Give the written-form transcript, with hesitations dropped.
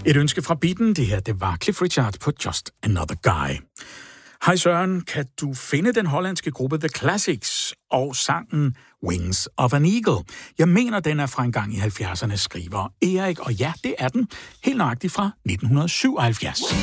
Et ønske fra Bitten, det her, det var Cliff Richard på Just Another Guy. Hej Søren, kan du finde den hollandske gruppe The Classics og sangen Wings of an Eagle? Jeg mener, den er fra en gang i 70'erne, skriver Erik, og ja, det er den, helt nøjagtigt fra 1977.